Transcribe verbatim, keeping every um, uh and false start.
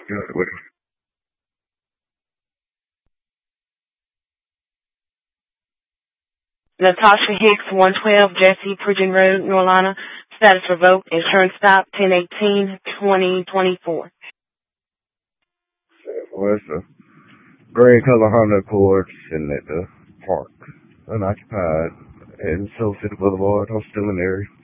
Yeah, wait. Natasha Hicks, one twelve Jesse Pridgeon Road, Norlana. Status revoked. Insurance stop ten eighteen twenty twenty-four. Well, it's a gray color Honda Accord sitting at the park, unoccupied, in Soul City Boulevard. I'm still in the area.